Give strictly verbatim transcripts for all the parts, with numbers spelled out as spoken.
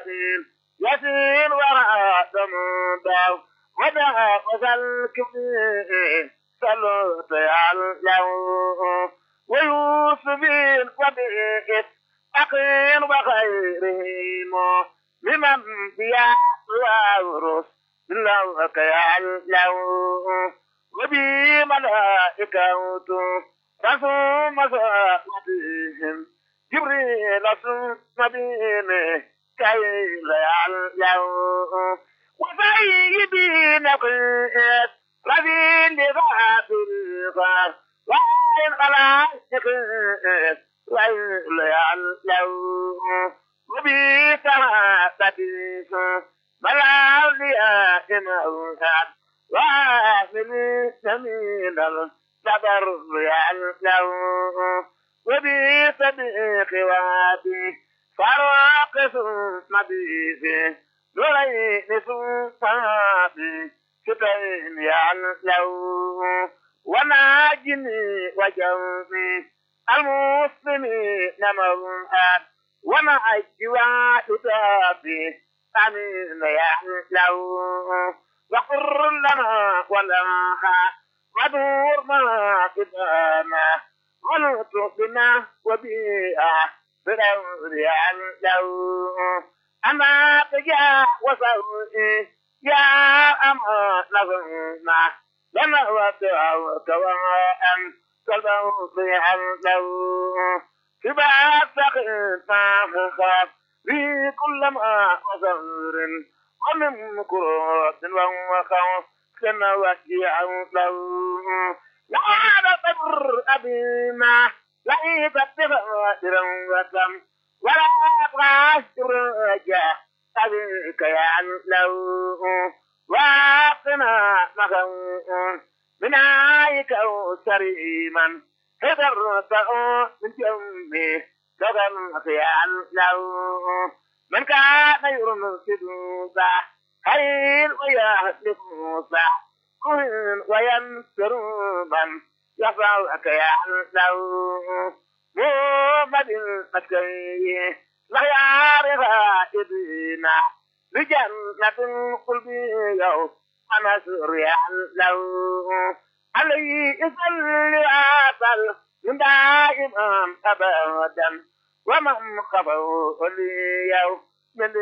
ياسين ياسين وآدم داو ودا وذلكم صلوت على ويوسف وبئس أخين وغيرهم ممن بيا وأورث بالله يعلم وبي ملائكة رسول مصائبهم جبريل سمدين كي لا يعلم وسيدي نقيت ربين لغاب الغار وإن خلائق لا يعلم وبي سماتيس ملاولياء موهاد وآمن سمين الصبر يعلم وبي صديق وادي فراق مبيث نورين سلطاني ستين يعلم وناجني وجومي المسلمين موهاد وما أجوا تدابي أمين يعلم وقر لنا ولها ودور ما قدانا ونطلق بنا وبيئة بدور يعلم أما تجا وسوئي يا أما نظرنا لنا وقع وكواء كالبوض يعلم كبار سقيتا خاف في كل ما وزر ومن كروت وخوف كما وكيع له لا تبر أبينا لا تتغادر وكم ولا تغاشر رجاء أبيك يعلو واقنا مغون من عايك أو سريما هدرت من جنبه تغن خيال له من كان يرمسد صح خير ويهلك صح كن وينصر من يفعلك يعلو محمد المسكي لا يعرف إبنا بجنة قلب يوم أنا سوريا يعلو علي إذن عسل من دائما أبدا ومن خبوا لي يوم من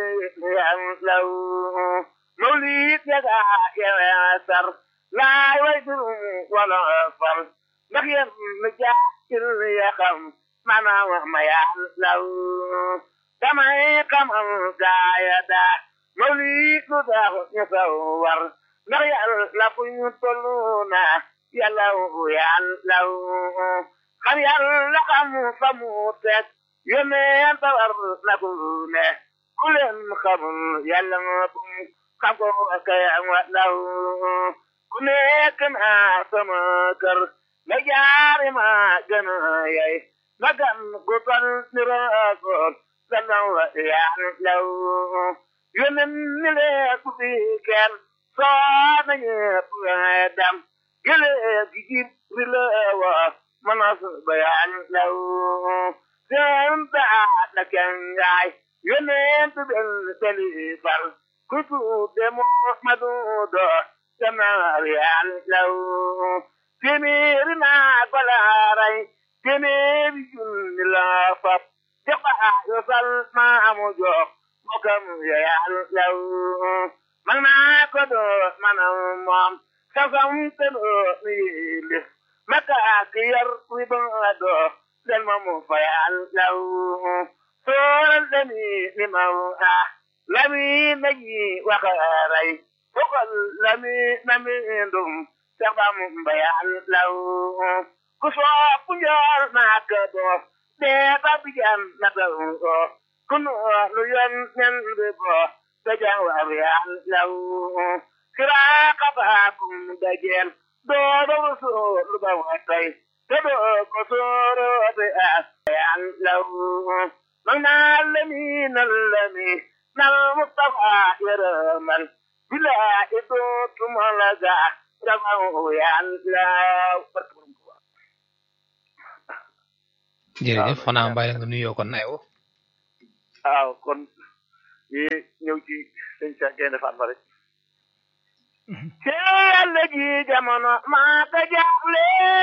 يعلو موليد يدع يسر لا يوجد ولا فر مخيم مجاكل يخم معنا وما يعلو كما يقم قايدا موليد ذا يصور نغير لكم يطلونا يلو يعلو خم يلقم فموتك يمين طور لكونه كل خم يلقم خمك يعلو كنك ما سمكر نجار ما جناي مجن قطن نراكور سنو يعلو يمن لك فيكن صانع بادم يلك جيب رلاوة مناصب يعلو سنبع لك ينجاي يمن بالسليفر كتب محمد كما يعلو كميرنا بلاري كمير جن لا فب تقع يصل ما مجوك مكم يعلو من ما كدو من أمام كفمت نيل مكا كير وبادو للمم فيعلو سور الدني لموها لمي نجي وخاري وقل لمي نميندم سبام بيعلو كسوا بجار ناكدو ديبا بجان نبو كنو لين ننبو تجاو بيعلو كراك باكم دجل دودو سور لبواتي تدو كسور بيعلو من علمين اللمي نالمصطفى يرمل بلا إدوت ملغا رمو يعلو jërëjëf xanaa bàyyi la nga nuyoo kon aywa waaw kon yi ñëw ci sëñ Cheikh Gaynde Fatma rek ci yàlla ji jamono maa ko jaaxle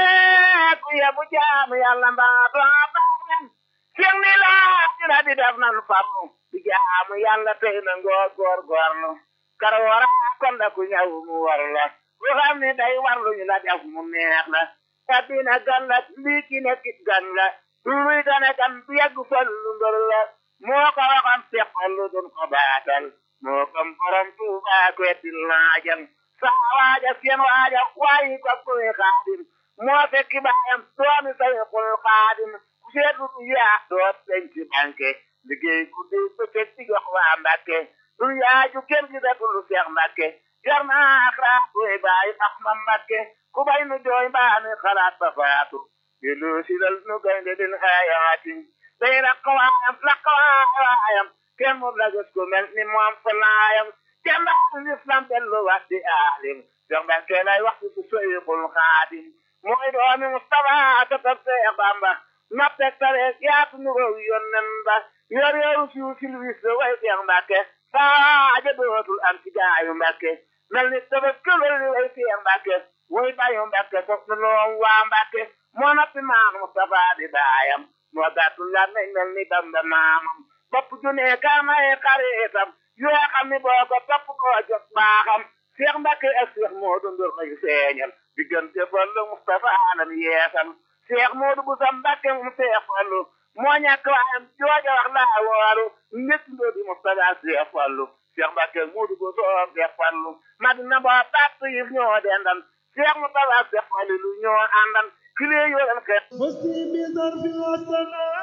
ku yebu jaam yàlla mbaa doo baax nen sëñ ni laa dina di def nan farlu di jaamu yàlla tey na ngoor góor góorlu kar wara kon da ku ñëw mu war la lu xam ne day war lu ñu la def mu neex la addina gan la lii ki nekkit gan la luy gane gan bu yàgg fal lu ndër la moo ko waxoon Seex Fallu doon ko baatal moo kom borom Tuuba ko etti laajal saa waaja seen waaja waayi ko koy xaadim moo fekki baayam doomi Sayxul Xaadim ku seetlu du yaa doot denc banque liggéey guddi bëccëg di jox waa Mbàkke du yaaju kenn gi datul Seex Mbàkke jar naa ak raatoy baay Axma Mbàkke ku bay nu jooy mbaami xalaat ba faatu di lu silal nu gaynde din xayaatin day rakkawaayam lakkawaayam kenn mu la gis ku mel ni moom fa laayam jàmbaar lislam dellu wax di aalim Seex Mbàkke lay wax ci Sayxul Xaadim mooy doomi Mustafa ta tab Seex Bamba noppeg tareeg yaatu nu row yonnen ba yor yoru siw silwis way Seex Mbàkke saaja dootul am ci gaayu Mbàkke mel ni tëbëb këlal li way Seex Mbàkke way bayu Mbàkke sof nu loom waa Mbàkke moo noppi maam Mustafa di baayam moo gàttu la nañ mel ni Bamba maamam bopp junee kaamay xaritam yoo xam ni boo ko topp koo jot baaxam Seex Mbàkke ak Seex Moodu Ndur lañu feeñal diggante Fallu Mustafa lam yeesal Seex Moodu bu sa Mbàkke mu Seex Fallu moo ñàkk waayam jooja wax laa wooru ñett ndoo di Mustafa Seex Fallu Seex Mbàkke Moodu bu soo Seex Fallu Madina boo bàtt yi ñoo dendan Seex Mustafa Seex Fallu lu ñoo àndan kile yoo leen xeet مسلم ظرف والسماء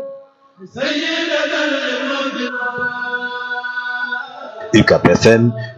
سيدنا الموت U C A B F M